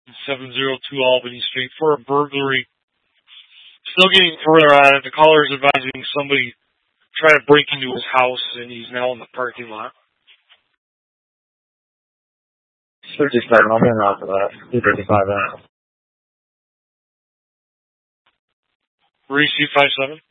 702 Albany Street for a burglary. Still getting further at it. The caller is advising somebody tried to break into his house, and he's now in the parking lot. 57, I'll be around for that. 235 minutes. Reese 57.